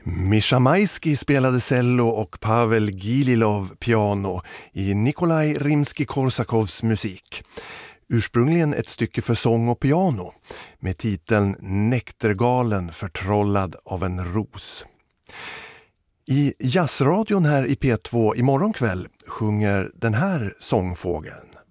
Mischa Maisky spelade cello och Pavel Gililov piano i Nikolaj Rimsky-Korsakovs musik. Ursprungligen ett stycke för sång och piano med titeln Näktergalen förtrollad av en ros. I jazzradion här i P2 imorgon kväll sjunger den här sångfågeln.